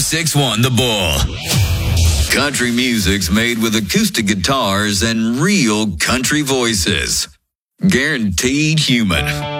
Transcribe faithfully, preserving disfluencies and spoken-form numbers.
ninety-six point one The Bull. Country music's made with acoustic guitars and real country voices. Guaranteed human.